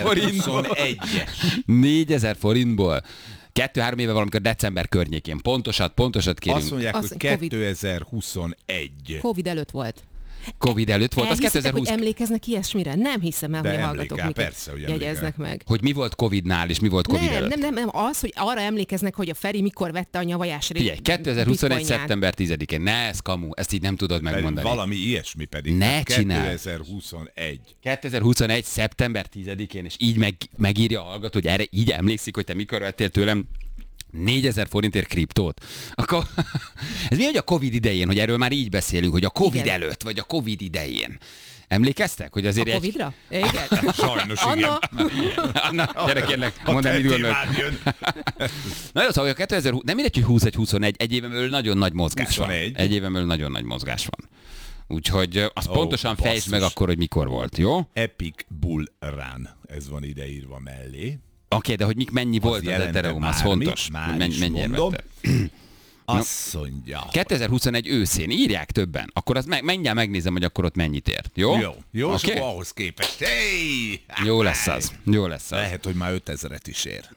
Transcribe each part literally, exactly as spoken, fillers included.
forintból. négyezer forintból. Kettő-három éve valamikor december környékén. Pontosat, pontosat kérünk. Azt mondják, Azt, hogy kétezer-huszonegy. Covid előtt volt. Covid előtt volt, az Elhiszitek, kétezer-húsz. hogy emlékeznek ilyesmire? Nem hiszem el, De hogy a hallgatók emlékel, miket persze, hogy jegyeznek emlékel. meg. Hogy mi volt Covidnál, és mi volt Covid Nem, előtt. nem, nem, nem, az, hogy arra emlékeznek, hogy a Feri mikor vette a nyavajás ré- Figyelj, kétezer-huszonegy. bitcoinját. szeptember tizedikén. Ne, ez kamu, ezt így nem tudod Pedig megmondani. valami ilyesmi pedig. Ne csináld. kétezer-huszonegy. kétezer-huszonegy. szeptember tizedikén, és így meg, megírja a hallgató, hogy erre így emlékszik, hogy te mikor vettél tőlem négyezer forintért kriptót. Akkor ez mi, hogy a Covid idején, hogy erről már így beszélünk, hogy a Covid Igen. előtt, vagy a Covid idején. Emlékeztek, hogy azért A egy... Covidra? Igen. Sajnos igen. Anna, Anna, gyere kérlek, A mondd el, mit te gondolsz. témád jön. Na jó, szóval a kétezer-húsz, nem mindegy, hogy húsz-egy-huszonegy, egy éven belül nagyon nagy mozgás van. huszonegy. Egy éven belül nagyon nagy mozgás van. Úgyhogy ö, azt Ó, pontosan fejtsd meg basszus. akkor, hogy mikor volt, jó? Oké, Epic Bull Run. Ez van ideírva mellé. okay, de hogy mik, mennyi volt az jelente Ethereum, az bármit, fontos. már Hogy mennyi, is mennyire mondom. vette. Azt mondja. kétezer-huszonegy őszén írják többen, akkor azt meg, mindjárt megnézem, hogy akkor ott mennyit ért, jó? Jó, jó, és Oké? akkor ahhoz képest. Hey! Jó lesz az, jó lesz az. Lehet, hogy már ötezret is ér.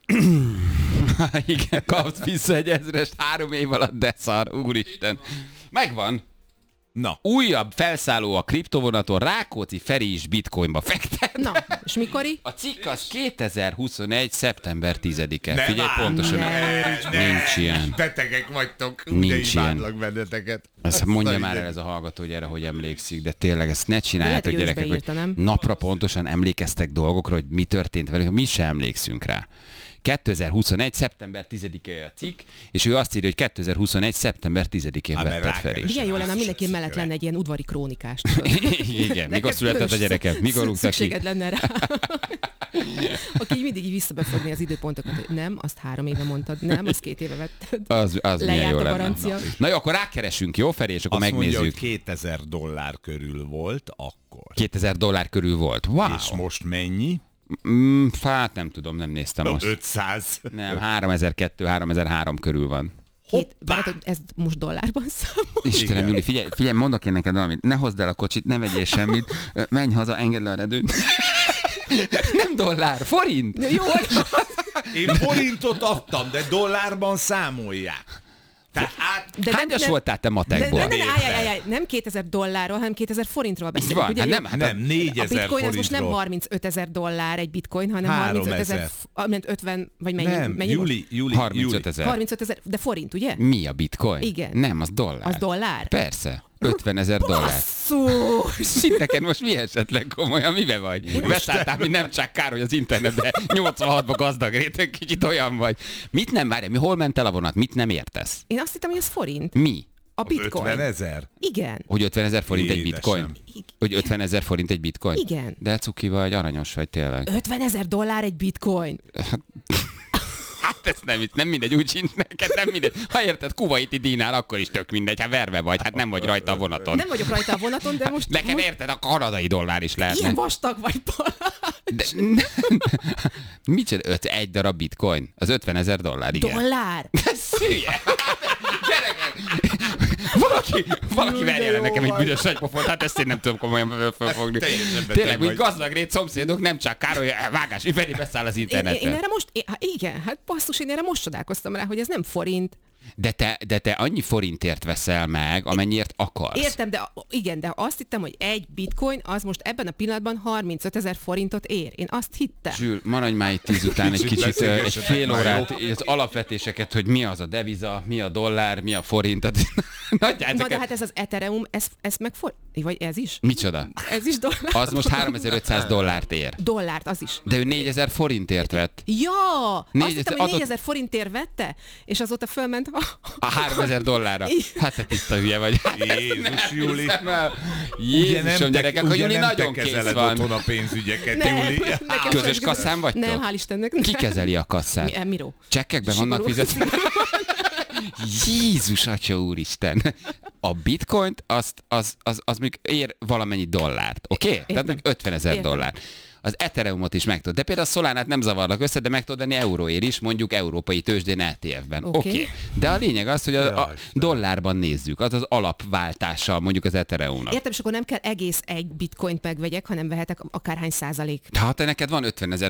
Igen, kapsz vissza egy ezrest három év alatt, de szar, úristen. Megvan. Na, Újabb felszálló a kriptovonaton, Rákóczi Feri is bitcoinba fektet. na, és mikori? A cikk az kétezer-huszonegy. szeptember tizedike. Ne Figyelj, várj, pontosan. ne, Nincs ilyen. betegek vagytok. Nincs Ugye ilyen. imádlak benneteket. Ezt Azt mondja a már el ide- ez a hallgató, hogy erre hogy emlékszik, de tényleg ezt ne Lehet, csináljátok, hogy ő is gyerekek, hogy beírta, nem? napra pontosan emlékeztek dolgokra, hogy mi történt velük, mi sem emlékszünk rá. kétezer-huszonegy. szeptember tizedike a cikk, és ő azt írja, hogy kétezer-huszonegy. szeptember tizedikén Á, mert vetted Feri. rákeres. Milyen jó lenne, ha mindenki Azt mellett hiszem, lenne egy ilyen udvari krónikás. Igen, mikor Neked született a különös gyereked, mikor rúgtak ki. szükséged lenne rá. Aki így mindig így visszabefogni az időpontokat, hogy nem, azt három éve mondtad, nem, azt két éve vetted. Az, az milyen Lejárt jó a lenne. garancia. Na jó, akkor rákeresünk, jó Feri, és akkor Azt mondja, megnézzük. hogy kétezer dollár körül volt akkor. kétezer dollár körül volt. Wow. És most mennyi? Mm, hát nem tudom, nem néztem most. ötszáz. Nem, háromezer-kettő, háromezer-három körül van. Hét, várod, hogy ez most dollárban számol? Istenem, Igen. Juli, figyelj, figyelj, mondok én neked valamit. Ne hozd el a kocsit, ne vegyél semmit, Ö, menj haza, engedd le a redőt. Nem dollár, forint. Jó, Én forintot adtam, de dollárban számolják. Tehát át... de Hányas nem- voltál te De, matekból? de, de, állj, állj, állj, állj, nem kétezer dollárról, hanem kétezer forintról beszélünk. Van, Ugye, hát nem, hát Nem, a négyezer bitcoin az most nem forintról. harmincöt ezer dollár egy bitcoin, hanem Három harmincöt ezer, ezer. f- ment ötven, vagy mennyi? Nem, mennyi Juli, Juli, harmincöt ezer. harmincöt ezer, de forint, ugye? Mi a bitcoin? Igen. Nem, az dollár. Az dollár? Persze. ötven ezer dollár. Basszus! Neked most mi esetleg komolyan, mibe vagy? Beszálltál, mint nem csak kár, hogy az internetben nyolcvanhatban gazdag réteg, kicsit olyan vagy. Mit nem, várj, mi hol ment el a vonat? Mit nem értesz? Én azt hittem, hogy ez forint. Mi? A bitcoin. ötven ezer? Igen. Hogy ötven ezer forint egy Édesem. bitcoin? Hogy ötven ezer forint egy bitcoin? Igen. De cuki vagy, aranyos vagy tényleg. ötven ezer dollár egy bitcoin. Hát ez nem, nem mindegy, úgy sincs neked, nem mindegy. Ha érted, kuvaiti dinár, akkor is tök mindegy, hát verve vagy, hát nem vagy rajta a vonaton. Nem vagyok rajta a vonaton, de most... Nekem most érted, a kanadai dollár is lehetne. ilyen vastag vagy, De, micsoda, öt, egy darab bitcoin? Az ötven ezer dollár, igen. dollár. Ez hülye. Gyerekek! Valaki, valaki verje le nekem egy büdös nagypofont, hát ezt én nem tudom komolyan felfogni. Teljesen beteg Tényleg, úgy vagy. gazdag rét szomszédok, nem csak Károly, vágás, Feri beszáll az Én, én, én internetre. erre most, én, hát igen, hát basszus, én erre most csodálkoztam rá, hogy ez nem forint. De te, de te annyi forintért veszel meg, amennyiért akarsz. Értem, de igen, de azt hittem, hogy egy bitcoin az most ebben a pillanatban harmincöt ezer forintot ér. Én azt hittem. Zsül, maradj már itt tíz után egy Kicsit kicsit, ö, egy beszélgessetek fél már, órát, jó? az alapvetéseket, hogy mi az a deviza, mi a dollár, mi a forint. Tehát nagyjából Na de ezeket- hát ez az Ethereum, ez, ez meg for... Vagy ez is? Micsoda? Ez is dollár? Az most háromezer-ötszáz dollárt ér. Dollárt, az is. De ő négyezer forintért vett. Ja! Azt Négyezer- hittem, hogy adott- négyezer forintért vette, és azóta fölment... A háromezer dollárra. Igen. Hát te tiszta hülye vagy. Jézus, Juli. Jézusom, gyerekek, hogy Juli nagyon kész kezeled van. otthon a pénzügyeket, Nem, Juli. nekem Közös sem- kasszán vagytok? Nem, hál' Istennek. Ki kezeli a Mi, kasszát? eh, Miró. Csekkekben vannak Szigorú. fizetve? Jézus, atya úristen! A bitcoint, azt, az, az, az még ér valamennyi dollárt, oké? Okay? Tehát meg ötven ezer Értem. dollár. Az Ethereumot is meg tudod. De például a Solánát nem zavarlak össze, de meg tudod venni euróért is, mondjuk európai tőzsdén é té ef-ben. Oké. Oké. Okay. De a lényeg az, hogy a, a Jaj, dollárban nézzük. Az az alapváltása mondjuk az Ethereumnak. Értem, és akkor nem kell egész egy bitcoint megvegyek, hanem vehetek akárhány százalék. Ha te neked van ötven ezer